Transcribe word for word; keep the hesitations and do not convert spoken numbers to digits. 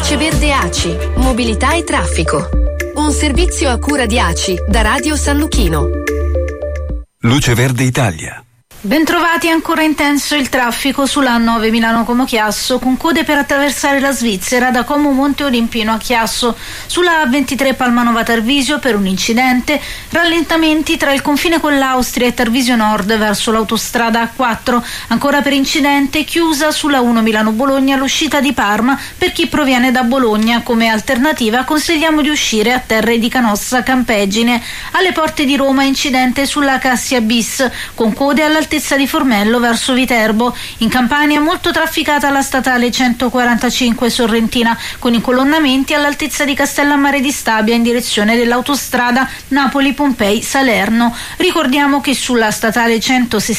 Luce Verde A C I, mobilità e traffico. Un servizio a cura di A C I da Radio San Luchino. Luce Verde Italia. Bentrovati, ancora intenso il traffico sulla A nove Milano-Como Chiasso, con code per attraversare la Svizzera da Como Monte Olimpino a Chiasso. Sulla A ventitré Palmanova Tarvisio per un incidente, rallentamenti tra il confine con l'Austria e Tarvisio Nord verso l'autostrada A quattro. Ancora per incidente, chiusa sulla uno Milano-Bologna l'uscita di Parma per chi proviene da Bologna. Come alternativa consigliamo di uscire a Terre di Canossa Campeggine. Alle porte di Roma incidente sulla Cassia Bis, con code all'altezza di Formello verso Viterbo. In Campania molto trafficata la statale centoquarantacinque Sorrentina, con incolonnamenti all'altezza di Castellammare di Stabia in direzione dell'autostrada Napoli-Pompei-Salerno. Ricordiamo che sulla statale centosessanta